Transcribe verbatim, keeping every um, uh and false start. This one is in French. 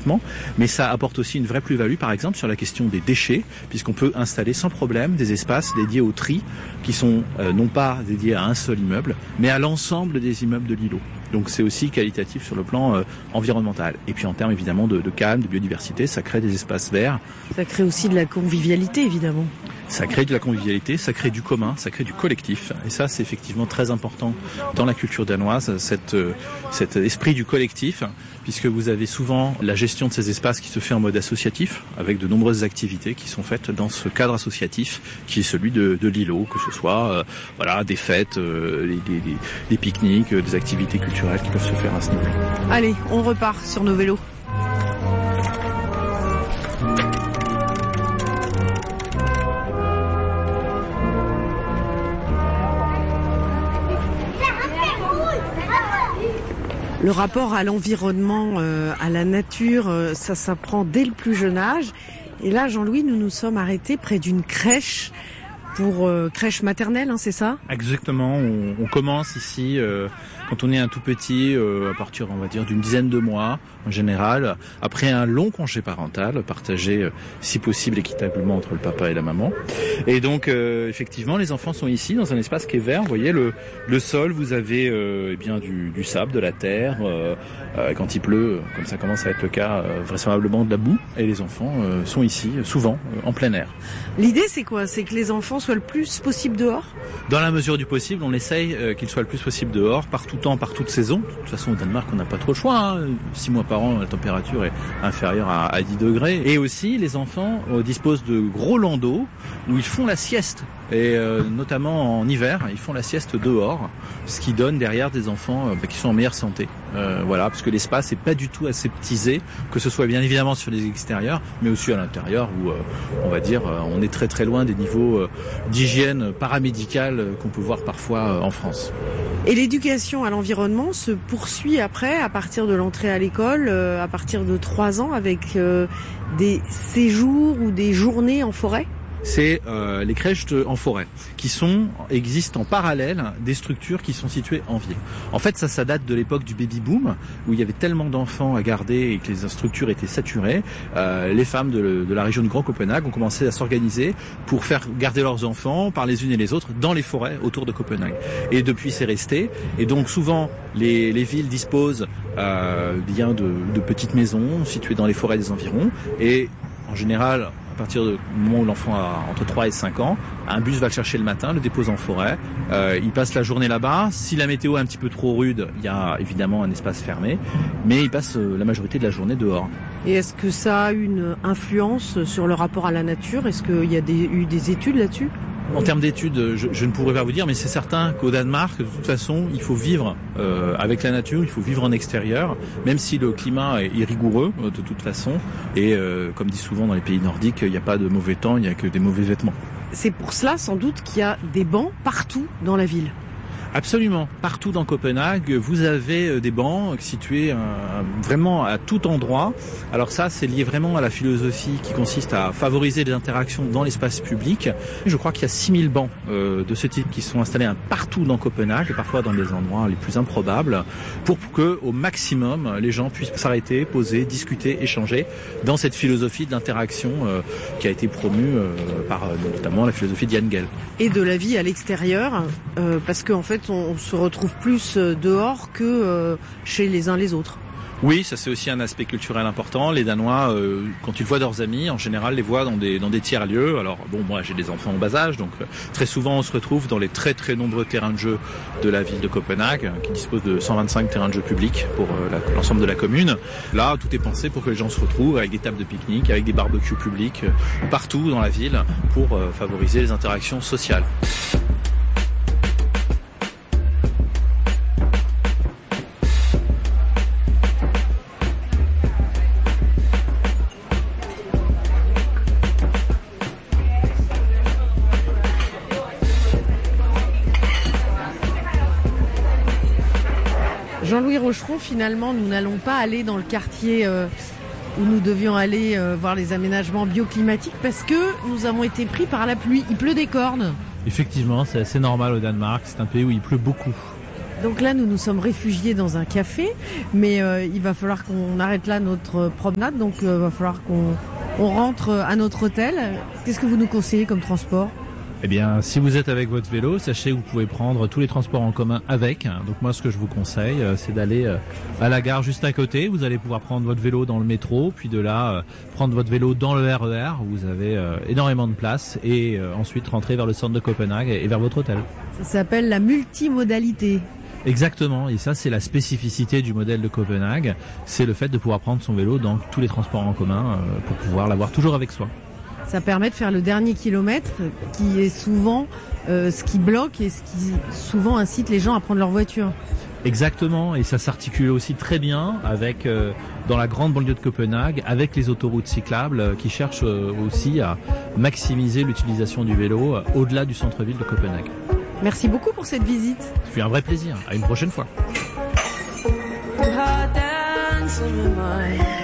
complètement, mais ça apporte aussi une vraie plus-value, par exemple, sur la question des déchets, puisqu'on peut installer sans problème des espaces dédiés au tri, qui sont euh, non pas dédiés à un seul immeuble, mais à l'ensemble des immeubles de l'îlot. Donc c'est aussi qualitatif sur le plan euh, environnemental. Et puis en termes évidemment de, de calme, de biodiversité, ça crée des espaces verts. Ça crée aussi de la convivialité, évidemment. Ça crée de la convivialité, ça crée du commun, ça crée du collectif. Et ça, c'est effectivement très important dans la culture danoise, cette, euh, cet esprit du collectif, puisque vous avez souvent la gestion de ces espaces qui se fait en mode associatif, avec de nombreuses activités qui sont faites dans ce cadre associatif, qui est celui de, de l'îlot, que ce soit euh, voilà, des fêtes, euh, les, les, les, les pique-niques, euh, des activités culturelles qui peuvent se faire à ce niveau. Allez, on repart sur nos vélos. Le rapport à l'environnement, euh, à la nature, euh, ça s'apprend dès le plus jeune âge. Et là, Jean-Louis, nous nous sommes arrêtés près d'une crèche, pour euh, crèche maternelle, hein, c'est ça ? Exactement, on, on commence ici euh, quand on est un tout petit, euh, à partir, on va dire, d'une dizaine de mois en général, après un long congé parental, partagé euh, si possible équitablement entre le papa et la maman. Et donc, euh, effectivement, les enfants sont ici dans un espace qui est vert. Vous voyez, le, le sol, vous avez euh, eh bien du, du sable, de la terre. Euh, euh, quand il pleut, comme ça commence à être le cas, euh, vraisemblablement de la boue. Et les enfants euh, sont ici, souvent, euh, en plein air. L'idée, c'est quoi ? C'est que les enfants soient le plus possible dehors ? Dans la mesure du possible, on essaye euh, qu'ils soient le plus possible dehors, par tout temps, par toute saison. De toute façon, au Danemark, on n'a pas trop le choix. Hein. Six mois par an, la température est inférieure à, à dix degrés. Et aussi, les enfants euh, disposent de gros landaux où ils font la sieste. Et euh, notamment en hiver, ils font la sieste dehors, ce qui donne derrière des enfants euh, qui sont en meilleure santé. Euh, voilà, parce que l'espace n'est pas du tout aseptisé, que ce soit bien évidemment sur les extérieurs, mais aussi à l'intérieur où, euh, on va dire, euh, on est très très loin des niveaux euh, d'hygiène paramédicale euh, qu'on peut voir parfois euh, en France. Et l'éducation à l'environnement se poursuit après, à partir de l'entrée à l'école, euh, à partir de trois ans, avec euh, des séjours ou des journées en forêt ? C'est euh, les crèches de, en forêt qui sont existent en parallèle des structures qui sont situées en ville. En fait, ça, ça date de l'époque du baby boom où il y avait tellement d'enfants à garder et que les structures étaient saturées. Euh, les femmes de, de la région du Grand Copenhague ont commencé à s'organiser pour faire garder leurs enfants par les unes et les autres dans les forêts autour de Copenhague. Et depuis, c'est resté. Et donc, souvent, les, les villes disposent euh, bien de, de petites maisons situées dans les forêts des environs. Et en général, à partir du moment où l'enfant a entre trois et cinq ans, un bus va le chercher le matin, le dépose en forêt, euh, il passe la journée là-bas. Si la météo est un petit peu trop rude, il y a évidemment un espace fermé, mais il passe la majorité de la journée dehors. Et est-ce que ça a une influence sur le rapport à la nature ? Est-ce qu'il y a des, eu des études là-dessus ? En termes d'études, je, je ne pourrais pas vous dire, mais c'est certain qu'au Danemark, de toute façon, il faut vivre euh, avec la nature, il faut vivre en extérieur, même si le climat est, est rigoureux euh, de toute façon. Et euh, comme dit souvent dans les pays nordiques, il n'y a pas de mauvais temps, il n'y a que des mauvais vêtements. C'est pour cela, sans doute, qu'il y a des bancs partout dans la ville. Absolument. Partout dans Copenhague, vous avez des bancs situés euh, vraiment à tout endroit. Alors ça, c'est lié vraiment à la philosophie qui consiste à favoriser les interactions dans l'espace public. Je crois qu'il y a six mille bancs euh, de ce type qui sont installés hein, partout dans Copenhague, et parfois dans des endroits les plus improbables, pour que, au maximum, les gens puissent s'arrêter, poser, discuter, échanger dans cette philosophie de l'interaction euh, qui a été promue euh, par euh, notamment la philosophie de Jan Gehl. Et de la vie à l'extérieur, euh, parce qu'en fait, on se retrouve plus dehors que chez les uns les autres. Oui, ça c'est aussi un aspect culturel important. Les Danois, euh, quand ils voient leurs amis, en général, les voient dans des dans des tiers-lieux. Alors bon, moi j'ai des enfants en bas âge, donc euh, très souvent on se retrouve dans les très très nombreux terrains de jeu de la ville de Copenhague, qui dispose de cent vingt-cinq terrains de jeu publics pour euh, la, l'ensemble de la commune. Là, tout est pensé pour que les gens se retrouvent avec des tables de pique-nique, avec des barbecues publics euh, partout dans la ville pour euh, favoriser les interactions sociales. Jean-Louis Rocheron, finalement, nous n'allons pas aller dans le quartier euh, où nous devions aller euh, voir les aménagements bioclimatiques parce que nous avons été pris par la pluie. Il pleut des cornes. Effectivement, c'est assez normal au Danemark. C'est un pays où il pleut beaucoup. Donc là, nous nous sommes réfugiés dans un café, mais euh, il va falloir qu'on arrête là notre promenade, donc il euh, va falloir qu'on on rentre à notre hôtel. Qu'est-ce que vous nous conseillez comme transport ? Eh bien, si vous êtes avec votre vélo, sachez que vous pouvez prendre tous les transports en commun avec. Donc moi, ce que je vous conseille, c'est d'aller à la gare juste à côté. Vous allez pouvoir prendre votre vélo dans le métro, puis de là, prendre votre vélo dans le R E R, où vous avez énormément de place, et ensuite rentrer vers le centre de Copenhague et vers votre hôtel. Ça s'appelle la multimodalité. Exactement, et ça c'est la spécificité du modèle de Copenhague, c'est le fait de pouvoir prendre son vélo dans tous les transports en commun pour pouvoir l'avoir toujours avec soi. Ça permet de faire le dernier kilomètre qui est souvent euh, ce qui bloque et ce qui souvent incite les gens à prendre leur voiture. Exactement, et ça s'articule aussi très bien avec euh, dans la grande banlieue de Copenhague, avec les autoroutes cyclables euh, qui cherchent euh, aussi à maximiser l'utilisation du vélo euh, au-delà du centre-ville de Copenhague. Merci beaucoup pour cette visite. Ça fait un vrai plaisir, à une prochaine fois.